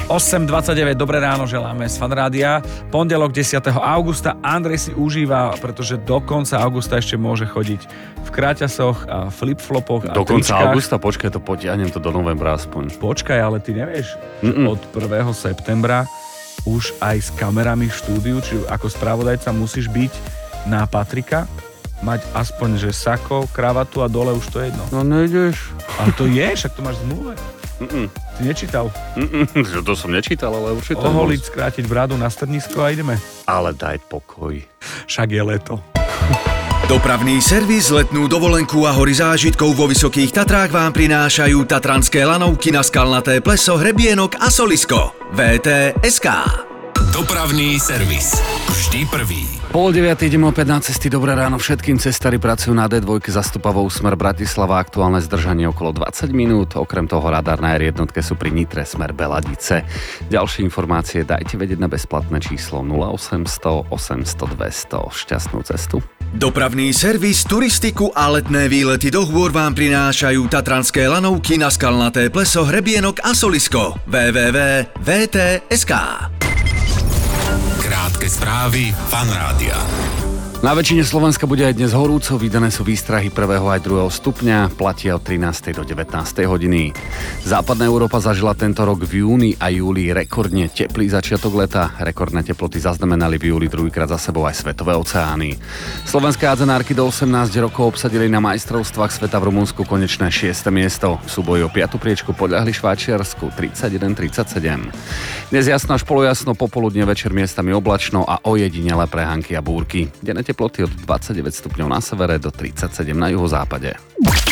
8.29, dobré ráno želáme z Fanrádia. Pondelok 10. augusta. Andrej si užíva, pretože do konca augusta ešte môže chodiť v kráťasoch a flip-flopoch a do konca tričkách. Augusta? Počkaj, to potiahnem to do novembra aspoň. Počkaj, ale ty nevieš, že od 1. septembra už aj s kamerami v štúdiu, či ako spravodajca musíš byť na Patrika, mať aspoň, že sako, kravatu a dole už to je jedno. No nejdeš. Ale to je, však to máš v zmluve. Ty nečítal? To som nečítal, ale určite. Oholiť, skrátiť bradu na strnisko a ideme. Ale daj pokoj. Však je leto. Dopravný servis, letnú dovolenku a hory zážitkov vo Vysokých Tatrách vám prinášajú tatranské lanovky na Skalnaté pleso, Hrebienok a Solisko. VTSK. Dopravný servis. Vždy prvý. 8:30 ideme opäť na cesty. Dobré ráno všetkým. Cestári pracujú na D2 za Stupavou smer Bratislava. Aktuálne zdržanie okolo 20 minút. Okrem toho radar na R1 sú pri Nitre smer Beladice. Ďalšie informácie dajte vedieť na bezplatné číslo 0800 800 200. Šťastnú cestu. Dopravný servis, turistiku a letné výlety do hôr vám prinášajú tatranské lanovky na Skalnaté pleso, Hrebienok a Solisko. www.vtsk. Krátke správy Fanrádia. Na väčšine Slovenska bude aj dnes horúco, vydané sú výstrahy 1. aj 2. stupňa, platia od 13. do 19. hodiny. Západná Európa zažila tento rok v júni a júli rekordne teplý začiatok leta. Rekordné teploty zaznamenali v júli druhýkrát za sebou aj svetové oceány. Slovenské hádzanárky do 18 rokov obsadili na majstrovstvách sveta v Rumunsku konečné 6. miesto. V súboji o 5. priečku podľahli Švajčiarsku 31-37. Dnes jasno až polojasno, popoludne večer miestami oblačno a ojedinele prehánky a búrky. Teploty od 29 stupňov na severe do 37 na juhozápade.